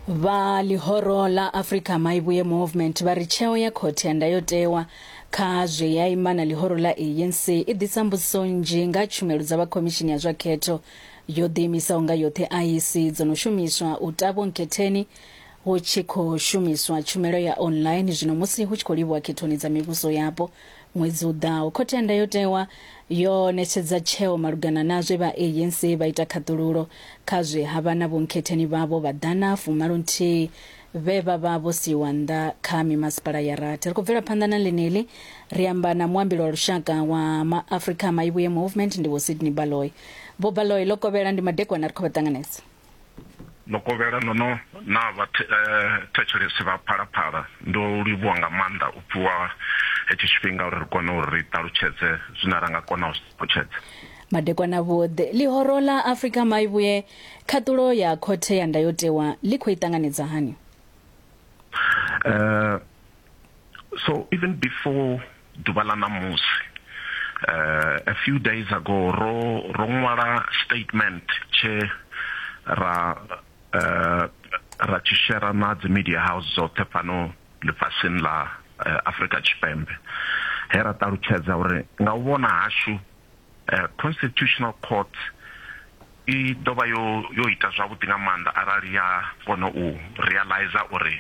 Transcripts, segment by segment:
Va lihoro la Africa Maibuye Movement va ri tsheo ya khothe ya ndayotewa kha zwe ya imana lihoro la ANC i ḓisa mbudziso nnzhi nga tshumelo dza vha khomishini ya zwa khetho yo ḓiimisaho nga yoṱhe IEC dzo no shumiswa u tavho nketheni hu tshi khou shumiswa tshumelo ya online zwino musi hu tshi khou livhuwa khethoni dza mivhuso yapo ṅwedzi u ḓaho. Khothe ya ndayotewa yo ṋetshedza tsheo malugana na zwe vha ANC vha ita khaṱululo kha zwe havha na vhonketheni vhavho vha ḓana 11 vhe vha vha vho siwa nnḓa kha mimasipala ya rathi. Ri khou bvela phanḓa na ḽeneḽi ri amba na muambeli wa lushaka wa Africa Maibuye Movement ndi vho Sydney Baloyi. Vho Baloyi lo kovhela ndi madekwana ri khou vha ṱanganedza. Lokovela nono na thetshelesi vha phalaphala ndo livhuwa nga maanḓa u pfuwa hetshi tshifhinga uri ri kone uri ri ṱalutshedze zwine ra nga kona u ṱalutshedza. Madekwana vhoḓhe lihoro la Africa Maibuye khaṱulo ya khothe ya ndayotewa ḽi khou i ṱanganedza hani? So even before ḓuvha ḽa ṋamusi, a few days ago ro ṅwala statement tshe ra tshishera na dzi media house dzoṱhe fhano ḽifhasini ḽa Afrika Tshipembe he ra ṱalutshedza uri nga u vhona hashu Constitutional Court I ḓovha yo ita zwavhuḓi nga maanḓa arali ya kona u realize uri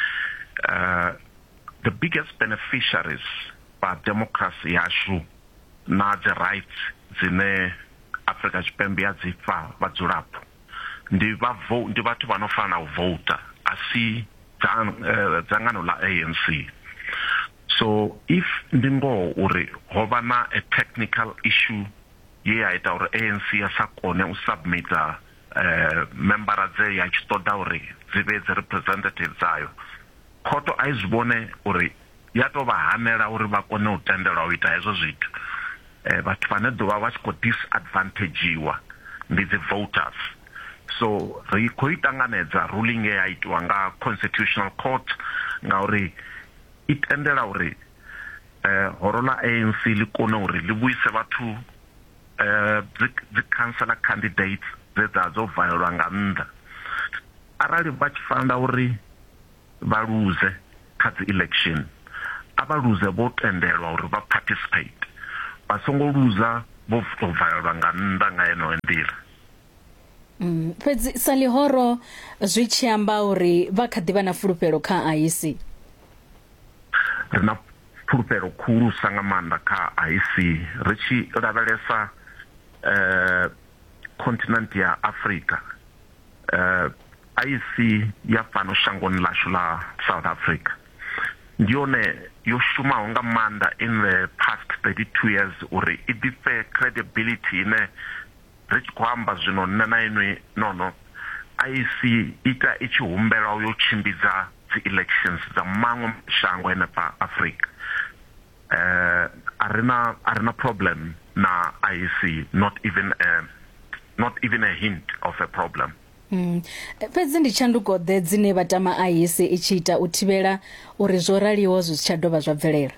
the biggest beneficiaries ba democracy yashu na the rights dzine Afrika Tshipembe ya dzi fha vhadzulapo ndi vhathu vha no fana u vota asi dzangano la ANC. So if ndi ngoho uri hovha na a technical issue ye ya ita uri ANC ya sa kone u submita membara dze ya tshi ṱoḓa uri dzi vhe dzi representative dzayo, khoto a zwi vhone uri ya to vha hanela uri vha kone u tendelwa u ita hezwo zwithu. Vhathu vhane ḓovha vha tshi khou disadvantagewa ndi dzi voters. So ri khou ṱanganedza ruling ya itiwa nga Constitutional Court ngauri I tendela uri horo la ANC li kone uri li vhuise vhathu dzi councillor candidates dza dzo valelwa nga nnḓa. Arali vha tshi fanda uri vha lose kha dzi election, a vha lose vho tendelwa uri vha participate, vha songo lose vho valelwa nga nnḓa nga eno nḓila. Fhedzi sa lihoro zwi tshi amba uri vha kha ḓivha na fulufhelo kha IEC. Ri na fulufhelo khulusa nga maanḓa kha IEC ri tshi lavhelesa continent ya Africa. IEC ya fhano shangoni ḽashu ḽa South Africa ndi yone yo shumaho nga maanḓa in the past 32 years uri I ḓifhe credibility ine ri tshi khou amba zwino nne na inwi nono IEC ita I tshi humbela u yo tshimbidza dzi elections dza maṅwe shango henefha Africa. Arina problem na IEC, not even a hint of a problem. Fhedzi ndi tshanduko ḓe dzine vha tama IEC I tshi ita u thivhela uri zwo raliho zwi tsha dovha zwa bvelela.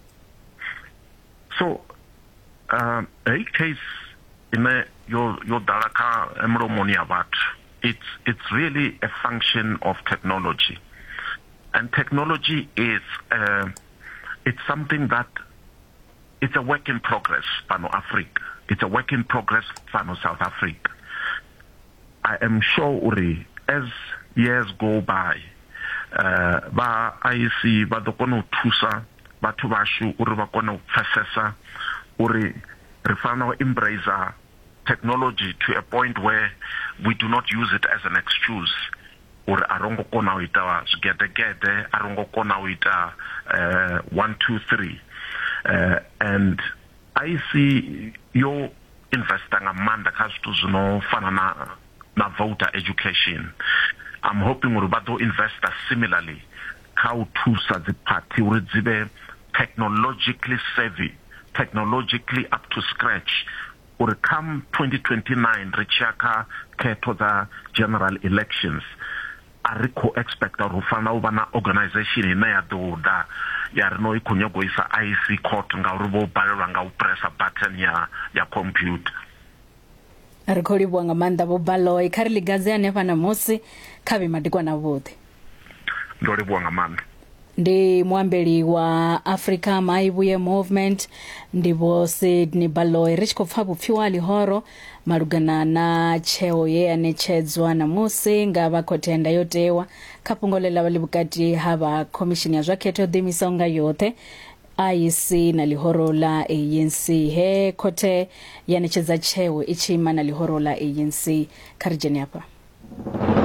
So a case ine yo ḓala kha emulomoni ya vhathu, it's really a function of technology, and technology is it's something that it's a work in progress fano Africa, it's a work in progress fano South Africa. I am sure uri as years go by ba IEC ba ḓo kona u thusa vhathu vhashu uri vha kone u pfesesa uri ri fanela u embrace technology to a point where we do not use it as an excuse uri a rongo kona u ita zwigedegede, a rongo kona u ita 1 2 3 and IEC yo investa nga maanḓa kha zwithu zwino fana na voter education. I'm hoping uri vha ḓo investa similarly kha u thusa dzi party uri dzi vhe technologically savvy, technologically up to scratch, uri come 2029 ri tshi ya kha khetho dza general elections a ri khou expecta uri hu fanela u vha na organization ine ya ḓo ḓa ya ri no I khou nyago isa IEC court ngauri vho balelwa nga u pressa button ya computer. Ri khou livhuwa nga maanḓa Vho Baloyi kha ri ḽigadze hanefha na musi khabe madikwana vhoṱhe. Ndo livhuwa nga maanḓa. Ndi muambeli wa Africa Maibuye Movement ndi Vho Sydney Baloyi ri tshi khou pfa vhupfiwa ha ḽihoro malugana na tsheo ye ya ṋetshedzwa namusi nga vha khothe ya ndayotewa kha fhungo ḽe ḽa vha ḽi vhukati ha vha khomishini ya zwa khetho yo ḓiimisaho nga yoṱhe IEC na ḽihoro ḽa ANC. He khothe ya ṋetshedza tsheo i tshi ima na ḽihoro ḽa ANC. Kha ri dzhene hafha.